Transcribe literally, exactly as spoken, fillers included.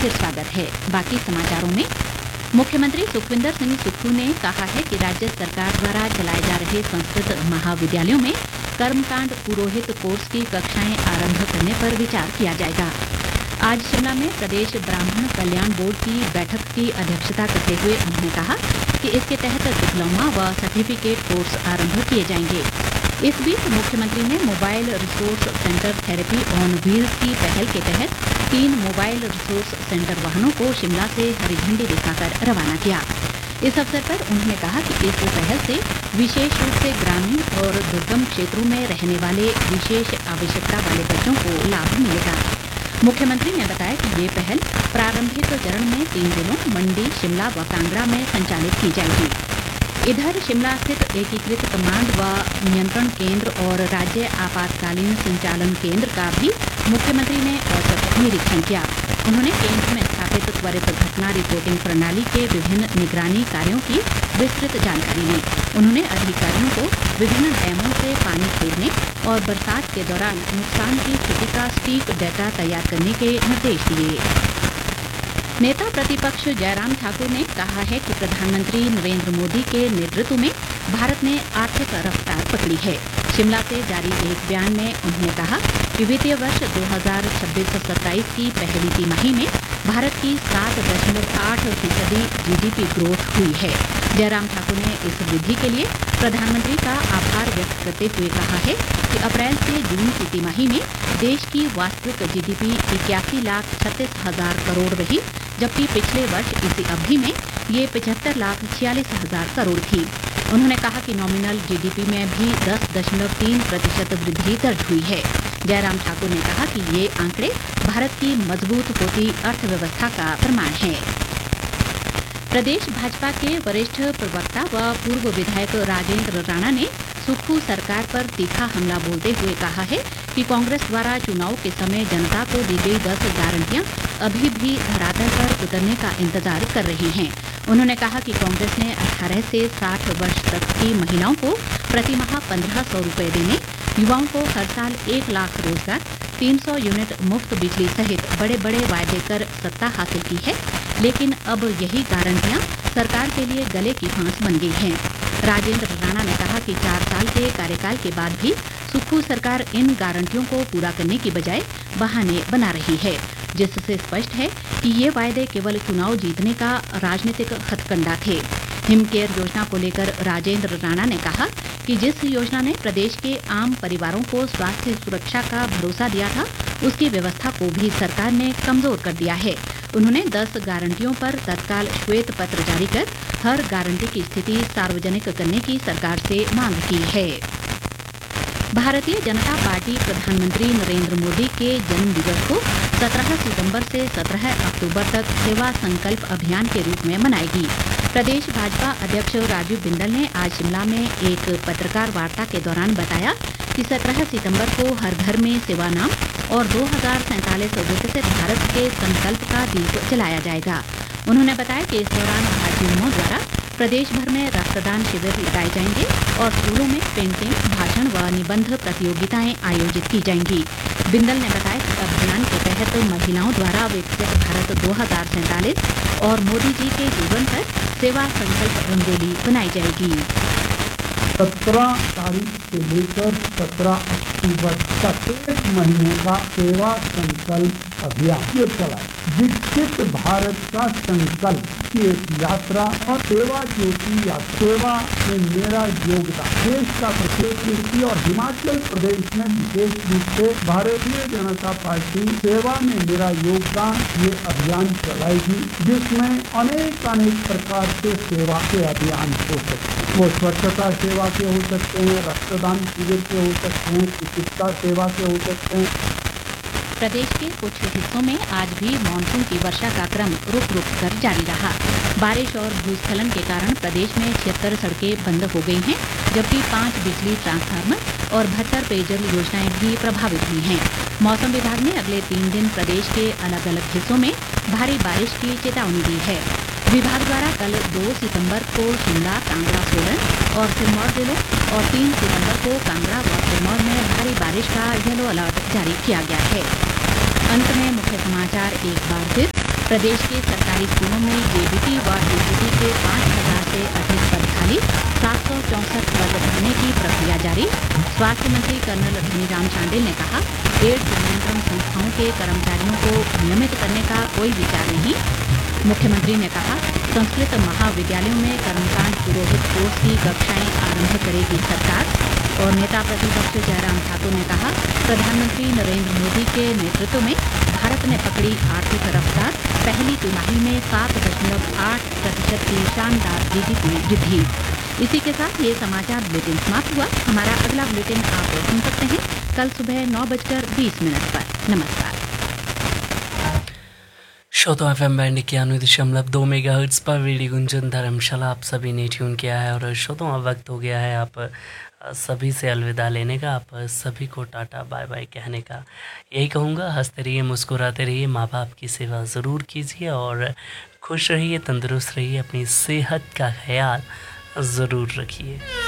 फिर स्वागत है। बाकी समाचारों में मुख्यमंत्री सुखविंदर सिंह सुक्खू ने कहा है कि राज्य सरकार द्वारा चलाए जा रहे संस्कृत महाविद्यालयों में कर्मकांड पुरोहित कोर्स की कक्षाएं आरंभ करने पर विचार किया जाएगा। आज शिमला में प्रदेश ब्राह्मण कल्याण बोर्ड की बैठक की अध्यक्षता करते हुए उन्होंने कहा कि इसके तहत डिप्लोमा व सर्टिफिकेट कोर्स आरंभ किए जाएंगे। इस बीच मुख्यमंत्री ने mobile resource centre therapy on wheels की पहल के तहत तीन मोबाइल रिसोर्स सेंटर वाहनों को शिमला से हरी झंडी दिखाकर रवाना किया। इस अवसर पर उन्होंने कहा कि इस पहल से विशेष रूप से ग्रामीण और दुर्गम क्षेत्रों में रहने वाले विशेष आवश्यकता वाले बच्चों को लाभ मिलेगा। मुख्यमंत्री ने बताया कि ये पहल प्रारंभिक चरण में तीन जिलों मंडी, शिमला व कांगड़ा में संचालित की जाएगी। इधर शिमला स्थित एकीकृत कमांड व नियंत्रण केंद्र और राज्य आपातकालीन संचालन केंद्र का भी मुख्यमंत्री ने औचक निरीक्षण किया। उन्होंने केंद्र में स्थापित त्वरित घटना रिपोर्टिंग प्रणाली के विभिन्न निगरानी कार्यों की विस्तृत जानकारी ली। उन्होंने अधिकारियों को विभिन्न डैमों से पानी छोड़ने और बरसात के दौरान नुकसान की स्थिति का सटीक डाटा तैयार करने के निर्देश दिए। नेता प्रतिपक्ष जयराम ठाकुर ने कहा है कि प्रधानमंत्री नरेंद्र मोदी के नेतृत्व में भारत ने आर्थिक रफ्तार पकड़ी है। शिमला से जारी एक बयान में उन्होंने कहा कि वित्तीय वर्ष दो हज़ार छब्बीस सत्ताईस की पहली तिमाही में भारत की सात दशमलव आठ फीसदी जीडीपी ग्रोथ हुई है। जयराम ठाकुर ने इस वृद्धि के लिए प्रधानमंत्री का आभार व्यक्त करते हुए कहा है कि अप्रैल से जून की तिमाही में देश की वास्तविक जीडीपी इक्यासी लाख छत्तीस हजार करोड़ रही, जबकि पिछले वर्ष इसी अवधि में ये पचहत्तर लाख छियालीस हजार करोड़ थी। उन्होंने कहा कि नॉमिनल जीडीपी में भी दस दशमलव तीन प्रतिशत वृद्धि दर्ज हुई है। जयराम ठाकुर ने कहा कि ये आंकड़े भारत की मजबूत होती अर्थव्यवस्था का प्रमाण है। प्रदेश भाजपा के वरिष्ठ प्रवक्ता व पूर्व विधायक राजेंद्र राणा ने सुक्खू सरकार पर तीखा हमला बोलते हुए कहा है कि कांग्रेस द्वारा चुनाव के समय जनता को दी गई दस गारंटियां अभी भी धरातल पर उतरने का इंतजार कर रही हैं। उन्होंने कहा कि कांग्रेस ने अठारह से साठ वर्ष तक की महिलाओं को प्रतिमाह पंद्रह सौ रुपये देने, युवाओं को हर साल एक लाख रोजगार, तीन सौ यूनिट मुफ्त बिजली सहित बड़े बड़े वायदे कर सत्ता हासिल की है, लेकिन अब यही गारंटियां सरकार के लिए गले की फांस बन गई हैं। राजेंद्र राणा ने कहा कि चार साल के कार्यकाल के बाद भी सुक्खू सरकार इन गारंटियों को पूरा करने की बजाय बहाने बना रही है, जिससे स्पष्ट है कि ये वायदे केवल चुनाव जीतने का राजनीतिक हथकंडा थे। हिमकेयर योजना को लेकर राजेंद्र राणा ने कहा कि जिस योजना ने प्रदेश के आम परिवारों को स्वास्थ्य सुरक्षा का भरोसा दिया था, उसकी व्यवस्था को भी सरकार ने कमजोर कर दिया है। उन्होंने दस गारंटियों पर तत्काल श्वेत पत्र जारी कर हर गारंटी की स्थिति सार्वजनिक करने की सरकार से मांग की है। भारतीय जनता पार्टी प्रधानमंत्री नरेंद्र मोदी के जन्म दिवस को सत्रह सितंबर से सत्रह अक्टूबर तक सेवा संकल्प अभियान के रूप में मनाएगी। प्रदेश भाजपा अध्यक्ष राजीव बिंदल ने आज शिमला में एक पत्रकार वार्ता के दौरान बताया कि सत्रह सितंबर को हर घर में सेवा नाम और दो हज़ार सैंतालीस विकसित भारत के संकल्प का दीप जलाया जाएगा। उन्होंने बताया कि इस दौरान भाजयुमों द्वारा प्रदेश भर में रक्तदान शिविर लगाए जाएंगे और स्कूलों में पेंटिंग, भाषण व निबंध प्रतियोगिताएं आयोजित की जाएंगी। बिंदल ने बताया कि अभियान के तहत महिलाओं द्वारा विकसित भारत दो हज़ार सैंतालीस और मोदी जी के जीवन पर सेवा संकल्प रंगोली बनाई जाएगी। सत्रह तारीख से लेकर सत्रह अक्टूबर तक एक महीने का सेवा संकल्प अभियान ये चला। विकसित भारत का संकल्प की एक यात्रा और सेवा ज्योति यात्रा। सेवा में मेरा योगदान देश का प्रत्येक व्यक्ति और हिमाचल प्रदेश में विशेष रूप से भारतीय जनता पार्टी सेवा में मेरा योगदान ये अभियान चलाएगी, जिसमें अनेक अनेक प्रकार के सेवा के अभियान हो सकते हैं। वो स्वच्छता सेवा के हो सकते हैं, रक्तदान शिविर के हो सकते हैं, चिकित्सा सेवा के हो सकते हैं। प्रदेश के कुछ हिस्सों में आज भी मानसून की वर्षा का क्रम रुक रुक कर जारी रहा। बारिश और भूस्खलन के कारण प्रदेश में छिहत्तर सड़कें बंद हो गई हैं, जबकि पांच बिजली ट्रांसफार्मर और बहत्तर पेयजल योजनाएं भी प्रभावित हुई हैं। मौसम विभाग ने अगले तीन दिन प्रदेश के अलग अलग हिस्सों में भारी बारिश की चेतावनी दी है। विभाग द्वारा कल दो सितंबर को शिमला, कांगड़ा, सोलन और सिरमौर जिलों और तीन सितंबर को कांगड़ा व सिरमौर में भारी बारिश का येलो अलर्ट जारी किया गया है। अंत में मुख्य समाचार एक बार फिर। प्रदेश के सरकारी स्कूलों में जेबीटी व डीबीटी के पाँच हजार से अधिक पद खाली, सात सौ चौंसठ पद भरने की प्रक्रिया जारी। स्वास्थ्य मंत्री कर्नल धनीराम शांडिल ने कहा, एड्स नियंत्रण संस्थाओं के कर्मचारियों को नियमित करने का कोई विचार नहीं। मुख्यमंत्री ने कहा, संस्कृत महाविद्यालयों में कर्मकांड पुरोहित कोर्स की कक्षाएं आरंभ करेगी सरकार। और नेता प्रतिपक्ष जयराम ठाकुर ने कहा, प्रधानमंत्री नरेंद्र मोदी के नेतृत्व में भारत ने पकड़ी आर्थिक रफ्तार, पहली तिमाही में सात दशमलव आठ प्रतिशत की शानदार जीडीपी वृद्धि। इसी के साथ ये समाचार बुलेटिन समाप्त हुआ। हमारा अगला बुलेटिन आप सुन सकते हैं कल सुबह नौ बजकर बीस मिनट पर। नमस्कार। श्रोता एफ एम बैंड इक्यानवे दशमलव दो मेगा हर्ट्स पर रेडियो गुंजन धर्मशाला आप सभी ने ट्यून किया है। और श्रोता अब वक्त हो गया है आप सभी से अलविदा लेने का, आप सभी को टाटा बाय बाय कहने का। यही कहूँगा, हंसते रहिए, मुस्कुराते रहिए, माँ बाप की सेवा ज़रूर कीजिए और खुश रहिए, तंदुरुस्त रहिए, अपनी सेहत का ख्याल ज़रूर रखिए।